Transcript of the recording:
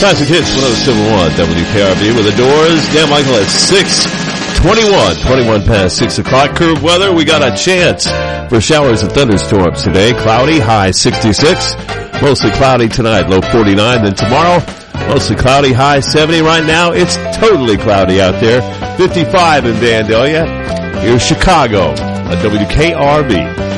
Classic Hits 107.1 WKRB with the Doors. Dan Michael at 6:21 past 6 o'clock. Curve weather, we got a chance for showers and thunderstorms today. Cloudy, high 66. Mostly cloudy tonight, low 49. Then tomorrow, mostly cloudy, high 70. Right now, it's totally cloudy out there. 55 in Vandalia. Here's Chicago at WKRB.